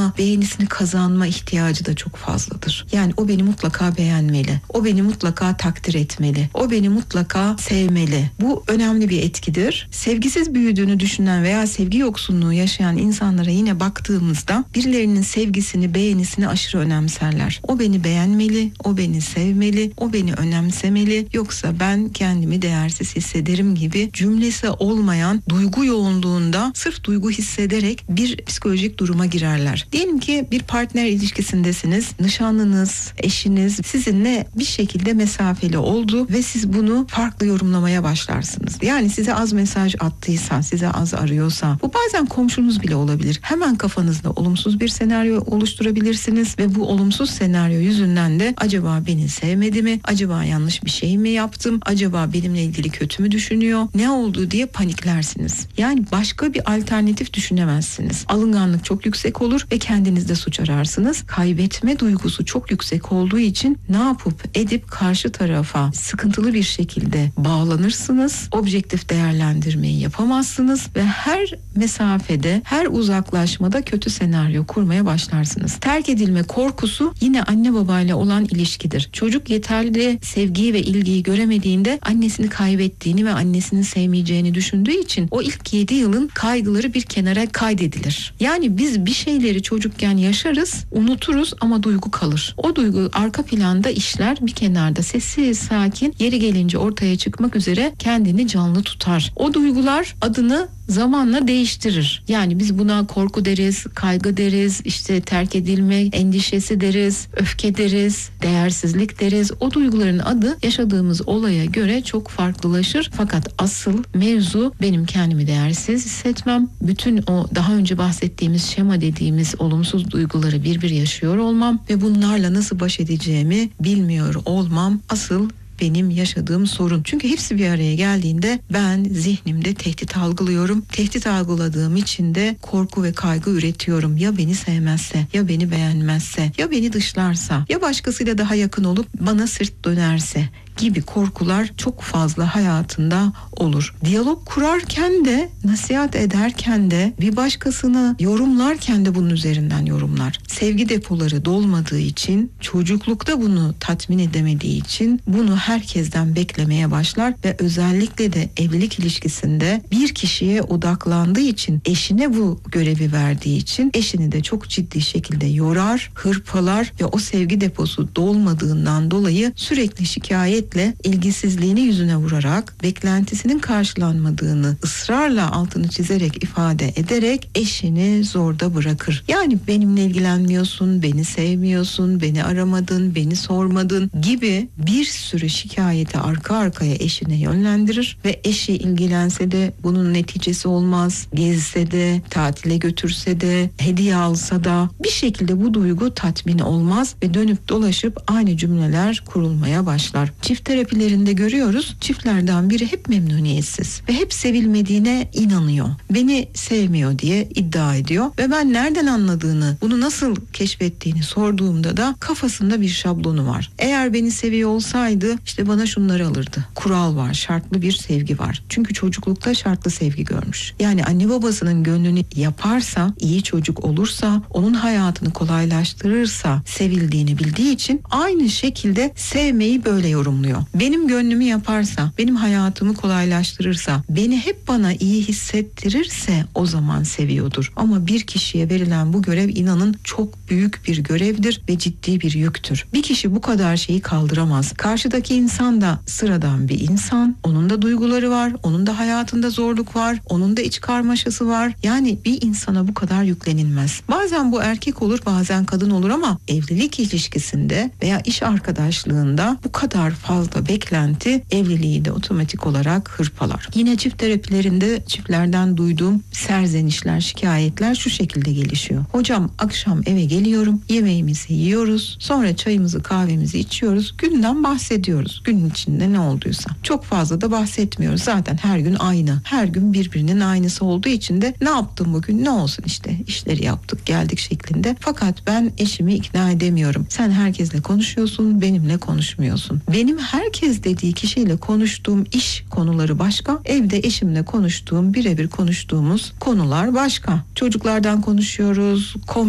mutlaka beğenisini kazanma ihtiyacı da çok fazladır. Yani o beni mutlaka beğenmeli. O beni mutlaka takdir etmeli. O beni mutlaka sevmeli. Bu önemli bir etkidir. Sevgisiz büyüdüğünü düşünen veya sevgi yoksunluğu yaşayan insanlara yine baktığımızda birilerinin sevgisini, beğenisini aşırı önemserler. O beni beğenmeli, o beni sevmeli, o beni önemsemeli. Yoksa ben kendimi değersiz hissederim gibi cümlesi olmayan duygu yoğunluğunda sırf duygu hissederek bir psikolojik duruma girerler. Diyelim ki bir partner ilişkisindesiniz. Nişanlınız, eşiniz sizinle bir şekilde mesafeli oldu ve siz bunu farklı yorumlamaya başlarsınız. Yani size az mesaj attıysa, size az arıyorsa, bu bazen komşunuz bile olabilir. Hemen kafanızda olumsuz bir senaryo oluşturabilirsiniz ve bu olumsuz senaryo yüzünden de acaba beni sevmedi mi? Acaba yanlış bir şey mi yaptım? Acaba benimle ilgili kötü mü düşünüyor? Ne oldu diye paniklersiniz. Yani başka bir alternatif düşünemezsiniz. Alınganlık çok yüksek olur ve kendinizde suç ararsınız. Kaybetme duygusu çok yüksek olduğu için ne yapıp edip karşı tarafa sıkıntılı bir şekilde bağlanırsınız. Objektif değerlendirmeyi yapamazsınız ve her mesafede, her uzaklaşmada kötü senaryo kurmaya başlarsınız. Terk edilme korkusu yine anne babayla olan ilişkidir. Çocuk yeterli sevgiyi ve ilgiyi göremediğinde annesini kaybettiğini ve annesini sevmeyeceğini düşündüğü için o ilk 7 yılın kaygıları bir kenara kaydedilir. Yani biz bir şeyleri çocukken yaşarız, unuturuz ama duygu kalır. O duygu arka planda işler, bir kenarda sessiz sakin, yeri gelince ortaya çıkmak üzere kendini canlı tutar. O duygular adını zamanla değiştirir. Yani biz buna korku deriz, kaygı deriz, işte terk edilme endişesi deriz, öfke deriz, değersizlik deriz. O duyguların adı yaşadığımız olaya göre çok farklılaşır. Fakat asıl mevzu benim kendimi değersiz hissetmem. Bütün o daha önce bahsettiğimiz şema dediğimiz olumsuz duyguları bir yaşıyor olmam ve bunlarla nasıl baş edeceğimi bilmiyor olmam asıl benim yaşadığım sorun. Çünkü hepsi bir araya geldiğinde ben zihnimde tehdit algılıyorum. Tehdit algıladığım için de korku ve kaygı üretiyorum. Ya beni sevmezse, ya beni beğenmezse, ya beni dışlarsa, ya başkasıyla daha yakın olup bana sırt dönerse gibi korkular çok fazla hayatında olur. Diyalog kurarken de, nasihat ederken de, bir başkasını yorumlarken de bunun üzerinden yorumlar. Sevgi depoları dolmadığı için, çocuklukta bunu tatmin edemediği için bunu herkesten beklemeye başlar ve özellikle de evlilik ilişkisinde bir kişiye odaklandığı için, eşine bu görevi verdiği için eşini de çok ciddi şekilde yorar, hırpalar ve o sevgi deposu dolmadığından dolayı sürekli şikayetle ilgisizliğini yüzüne vurarak, beklentisinin karşılanmadığını ısrarla altını çizerek ifade ederek eşini zorda bırakır. Yani benimle ilgilenmiyorsun, beni sevmiyorsun, beni aramadın, beni sormadın gibi bir sürü şikayeti arka arkaya eşine yönlendirir ve eşi ilgilense de bunun neticesi olmaz. Gezse de, tatile götürse de, hediye alsa da bir şekilde bu duygu tatmin olmaz ve dönüp dolaşıp aynı cümleler kurulmaya başlar. Çift terapilerinde görüyoruz, çiftlerden biri hep memnuniyetsiz ve hep sevilmediğine inanıyor. Beni sevmiyor diye iddia ediyor ve ben nereden anladığını, bunu nasıl keşfettiğini sorduğumda da kafasında bir şablonu var. Eğer beni seviyor olsaydı işte bana şunları alırdı. Kural var, şartlı bir sevgi var. Çünkü çocuklukta şartlı sevgi görmüş. Yani anne babasının gönlünü yaparsa, iyi çocuk olursa, onun hayatını kolaylaştırırsa sevildiğini bildiği için aynı şekilde sevmeyi böyle yorumluyor. Benim gönlümü yaparsa, benim hayatımı kolaylaştırırsa, beni hep bana iyi hissettirirse o zaman seviyordur. Ama bir kişiye verilen bu görev inanın çok büyük bir görevdir ve ciddi bir yüktür. Bir kişi bu kadar şeyi kaldıramaz. Karşıdaki insan da sıradan bir insan. Onun da duyguları var, onun da hayatında zorluk var, onun da iç karmaşası var. Yani bir insana bu kadar yüklenilmez. Bazen bu erkek olur, bazen kadın olur ama evlilik ilişkisinde veya iş arkadaşlığında bu kadar fazla beklenti evliliği de otomatik olarak hırpalar. Yine çift terapilerinde çiftlerden duyduğum serzenişler, şikayetler şu şekilde gelişiyor. Hocam akşam eve geliyorum, yemeğimizi yiyoruz, sonra çayımızı kahvemizi içiyoruz, günden bahsediyoruz. Günün içinde ne olduysa. Çok fazla da bahsetmiyoruz. Zaten her gün aynı. Her gün birbirinin aynısı olduğu için de ne yaptım bugün, ne olsun işte işleri yaptık geldik şeklinde. Fakat ben eşimi ikna edemiyorum. Sen herkesle konuşuyorsun, benimle konuşmuyorsun. Benim herkes dediği kişiyle konuştuğum iş konuları başka, evde eşimle konuştuğum, birebir konuştuğumuz konular başka. Çocuklardan konuşuyoruz,